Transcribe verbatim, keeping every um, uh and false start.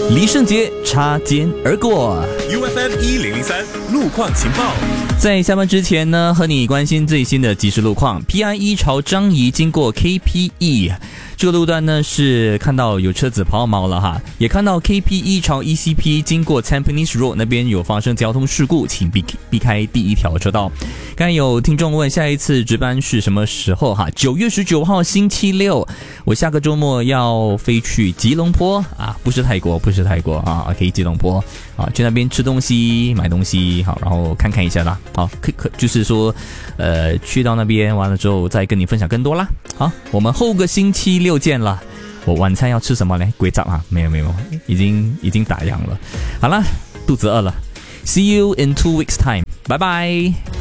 李圣杰擦肩而过。 U F M 一零零三路况情报。 在下班之前呢，和你关心最新的即时路况。 P I 一朝樟宜经过 K P E， 这个路段呢是看到有车子抛锚了哈，也看到 K P 一朝 E C P 经过 Tampines Road 那边有发生交通事故，请避避开第一条车道。刚才有听众问下一次值班是什么时候哈？九月十九号星期六，我下个周末要飞去吉隆坡啊，不是泰国，不是泰国啊，可以吉隆坡啊，去那边吃东西、买东西，好，然后看看一下啦。好，可可就是说，呃，去到那边完了之后再跟你分享更多啦。好，我们后个星期六见了。我晚餐要吃什么呢？鬼掌啊？没有没有，已经已经打烊了。好了，肚子饿了。See you in two weeks time. Bye bye.